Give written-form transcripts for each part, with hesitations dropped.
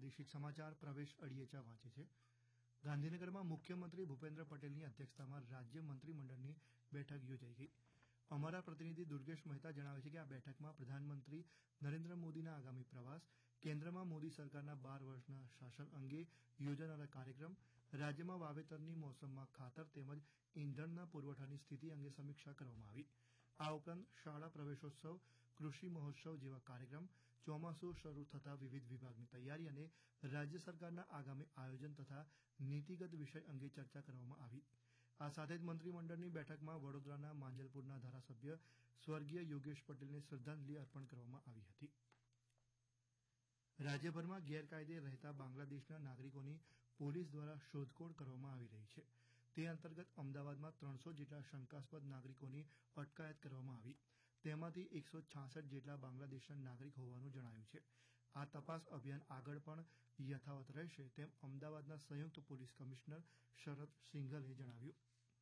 પ્રાદેશિક સમાચાર પ્રવેશ અડિયેચા વાંચે છે. ગાંધીનગરમાં મુખ્યમંત્રી ભૂપેન્દ્ર પટેલની અધ્યક્ષતામાં રાજ્ય મંત્રીમંડળની બેઠક યોજાઈ ગઈ. અમારા પ્રતિનિધિ દુર્ગેશ મહેતા જણાવે છે કે આ બેઠકમાં પ્રધાનમંત્રી નરેન્દ્ર મોદીના આગામી પ્રવાસ, કેન્દ્રમાં મોદી સરકારના 12 વર્ષના શાસન અંગે યોજાનારા કાર્યક્રમ, રાજ્યમાં વાવેતરની મોસમમાં ખાતર તેમજ ઇંધણના પુરવઠાની સ્થિતિ અંગે સમીક્ષા કરવામાં આવી. આ ઉપરાંત શાળા પ્રવેશોત્સવ, કૃષિ મહોત્સવ જેવા કાર્યક્રમ, ચોમાસું શરૂ થતાં વિવિધ વિભાગની તૈયારી અને રાજ્ય સરકારના આગામી આયોજન તથા નીતિગત વિષય અંગે ચર્ચા કરવામાં આવી. આ સાથે જ મંત્રીમંડળની બેઠકમાં વડોદરાના માંજલપુરના ધારાસભ્ય સ્વર્ગીય યોગેશ પટેલને શ્રદ્ધાંજલિ અર્પણ કરવામાં આવી હતી. રાજ્યભરમાં ગેરકાયદે રહેતા બાંગ્લાદેશના નાગરિકોની પોલીસ દ્વારા શોધખોળ કરવામાં આવી રહી છે. તે અંતર્ગત અમદાવાદમાં 300 જેટલા શંકાસ્પદ નાગરિકોની અટકાયત કરવામાં આવી. તેમાંથી 166 જેટલા બાંગ્લાદેશના નાગરિક હોવાનું જણાયું છે. આ તપાસ અભિયાન આગળ પણ યથાવત રહેશે તેમ અમદાવાદના સંયુક્ત પોલીસ કમિશનર શરદ સિંઘલે જણાવ્યું.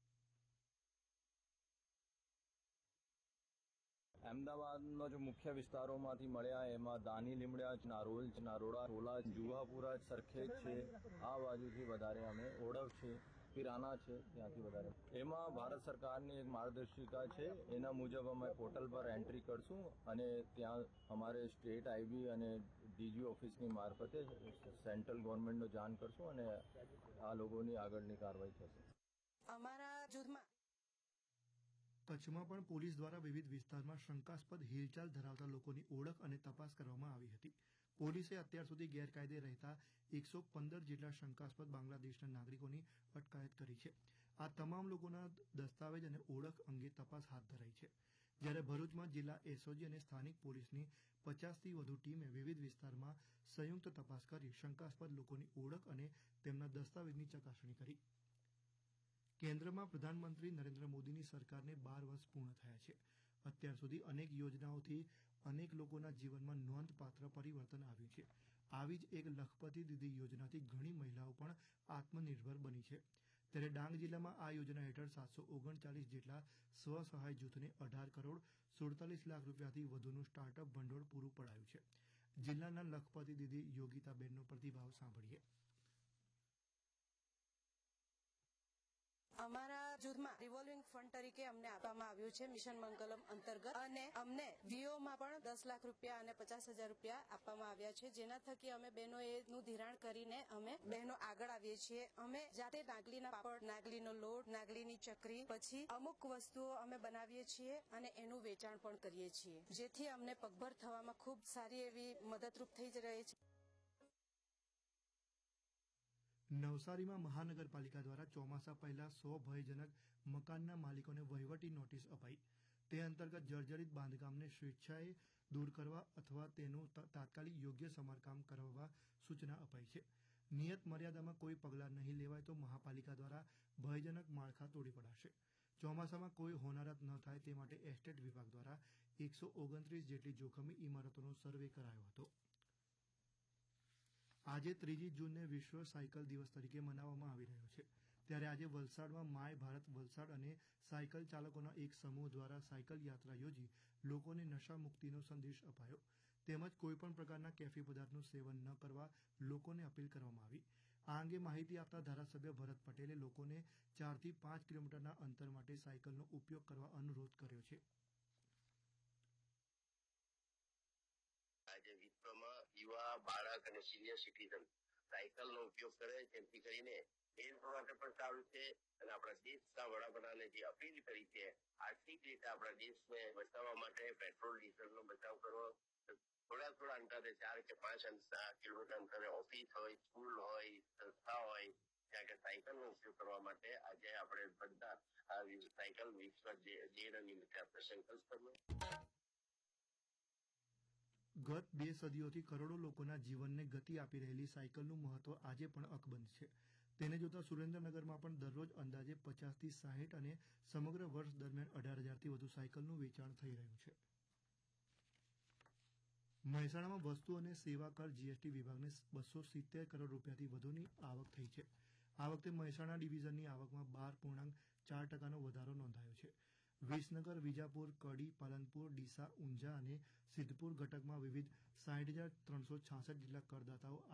અમદાવાદનો જે મુખ્ય વિસ્તારોમાંથી મળ્યા એમાં દાની લીમડા, નારોલ, નારોડા, રોલા, જુહાપુરા, સરખેજ છે. આ બાજુથી વધારે અમે ઓળખ છે, પિરાના છે, ત્યાંથી વધારે. એમાં ભારત સરકારની એક માર્ગદર્શિકા છે, એના મુજબ અમે પોર્ટલ પર એન્ટ્રી કરશું અને ત્યાં અમારે સ્ટેટ આઈબી અને ડીજી ઓફિસની મારફતે સેન્ટ્રલ ગવર્મેન્ટનો જાણ કરશું અને આ લોકોની આગળની કાર્યવાહી થશે. અમારા જૂથમાં કચ્છમાં પણ પોલીસ દ્વારા વિવિધ વિસ્તારમાં શંકાસ્પદ હિલચાલ ધરાવતા લોકોની ઓળખ અને તપાસ કરવામાં આવી હતી. પોલીસે અત્યાર સુધી ગેરકાયદે રહેતા 115 જેટલા શંકાસ્પદ બાંગ્લાદેશના નાગરિકોની અટકાયત કરી છે. આ તમામ લોકોના દસ્તાવેજ અને ઓળખ અંગે તપાસ હાથ ધરાઈ છે. જ્યારે ભરૂચમાં જિલ્લા એસઓજી અને સ્થાનિક પોલીસની 50થી વધુ ટીમે વિવિધ વિસ્તારમાં સંયુક્ત તપાસ કરી શંકાસ્પદ લોકોની ઓળખ અને તેમના દસ્તાવેજની ચકાસણી કરી. કેન્દ્રમાં પ્રધાનમંત્રી નરેન્દ્ર મોદીની સરકારને 12 વર્ષ પૂર્ણ થયા છે. અત્યાર સુધી અનેક યોજનાઓથી અનેક લોકોના જીવનમાં નોંધપાત્ર પરિવર્તન આવ્યું છે. આવી જ એક લખપતિ દીદી યોજનાથી ઘણી મહિલાઓ પણ આત્મનિર્ભર બની છે. ત્યારે ડાંગ જિલ્લામાં આ યોજના હેઠળ 739 જેટલા સ્વસહાય જૂથને 18 કરોડ 47 લાખ રૂપિયાથી વધુનું સ્ટાર્ટઅપ ભંડોળ પૂરું પડાયું છે. જિલ્લાના લખપતિ દીદી યોગિતાબેનનો પ્રતિભાવ સાંભળીએ. અમારા જૂથમાં રિવોલ્વિંગ ફંડ તરીકે અમને આપવામાં આવ્યું છે મિશન મંગલમ અંતર્ગત, અને અમને વીઓમાં પણ 10 લાખ રૂપિયા અને 50,000 રૂપિયા આપવામાં આવ્યા છે, જેના થકી અમે બહેનોએ નું ધિરાણ કરીને અમે બહેનો આગળ આવીએ છીએ. અમે જાતે નાગલીના પાપડ, નાગલીનો લોટ, નાગલીની ચકરી, પછી અમુક વસ્તુઓ અમે બનાવીએ છીએ અને એનું વેચાણ પણ કરીએ છીએ, જેથી અમને પગભર થવામાં ખૂબ સારી એવી મદદરૂપ થઈ જ રહી છે. નવસારીમાં મહાનગરપાલિકા દ્વારા ચોમાસા પહેલા 100 ભયજનક મકાનના માલિકોને વહીવટી નોટિસ અપાઈ. તે અંતર્ગત જર્જરિત બાંધકામને સ્વેચ્છાએ દૂર કરવા અથવા તેનું તાત્કાલિક યોગ્ય સમારકામ કરવા સૂચના અપાઈ છે. નિયત મર્યાદામાં કોઈ પગલાં નહીં લેવાય તો મહાપાલિકા દ્વારા ભયજનક માળખા તોડી પડાશે. ચોમાસામાં કોઈ હોનારત ન થાય તે માટે એસ્ટેટ વિભાગ દ્વારા 129 જેટલી જોખમી ઇમારતોનો સર્વે કરાયો હતો. આજે 3 જૂનને વિશ્વ સાયકલ દિવસ તરીકે મનાવવામાં આવી રહ્યો છે. ત્યારે આજે વલસાડમાં માય ભારત વલસાડ અને સાયકલ ચાલકોના એક સમૂહ દ્વારા સાયકલ યાત્રા યોજી લોકોને નશા મુક્તિનો સંદેશ અપાયો. તેમજ કોઈપણ પ્રકારના કેફી પદાર્થનું સેવન ન કરવા લોકોને અપીલ કરવામાં આવી. આ અંગે માહિતી આપતા ધારાસભ્ય ભરત પટેલે લોકોને 4 થી 5 કિલોમીટરના અંતર માટે સાયકલનો ઉપયોગ કરવા અનુરોધ કર્યો છે. આજે વિશ્વમાં યુવા, બાળક અને સિનિયર સિટીઝન સાયકલનો ઉપયોગ કરે, જેથી કરીને હેલ્થ માટે પણ સારું છે. અને આપણા દેશના વડાપ્રધાને જે અપીલ કરી છે, આર્થિક રીતે આપણા દેશને બચાવવા માટે પેટ્રોલ ડીઝલનો બચાવ કરવો, થોડા અંતરે 4 કે 5 કિલોમીટર અંતરે ઓફિસ હોય, સ્કૂલ હોય, સંસ્થા હોય, ત્યાં કે સાયકલનો ઉપયોગ કરવા માટે આજે આપણે બધા સાયકલ વિશ્વ ડે નિમિત્તે આપણે સંકલ્પ કરવો. ગત 2 સદીઓથી કરોડો લોકોના જીવનને ગતિ આપી રહેલી સાયકલનું મહત્વ આજે પણ અકબંધ છે. તેને જોતા સુરેન્દ્રનગરમાં પણ દરરોજ અંદાજે 50 થી 60 અને સમગ્ર વર્ષ દરમિયાન 18,000થી વધુ સાયકલનું વેચાણ થઈ રહ્યું છે. મહેસાણામાં વસ્તુ અને સેવા કર જીએસટી વિભાગને 270 કરોડ રૂપિયાથી વધુની આવક થઈ છે. આ વખતે મહેસાણા ડિવિઝનની આવકમાં 12.4% વધારો નોંધાયો છે. વિસનગર, વિજાપુર, કડી, પાલનપુર, ડીસા, ઊંઝા અને સિદ્ધપુર ઘટકમાં વિવિધ 60,366 જેટલા કરદાતાઓ